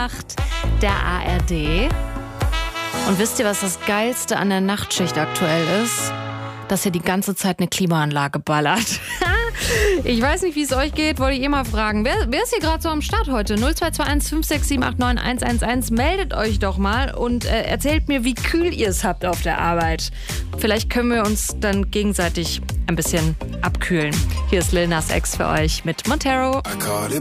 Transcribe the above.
der ARD. Und wisst ihr, was das Geilste an der Nachtschicht aktuell ist? Dass hier die ganze Zeit eine Klimaanlage ballert. Ich weiß nicht, wie es euch geht, wollte ich mal fragen. Wer ist hier gerade so am Start heute? 0221 567 89 111. Meldet euch doch mal und erzählt mir, wie kühl ihr es habt auf der Arbeit. Vielleicht können wir uns dann gegenseitig ein bisschen abkühlen. Hier ist Lil Nas X für euch mit Montero.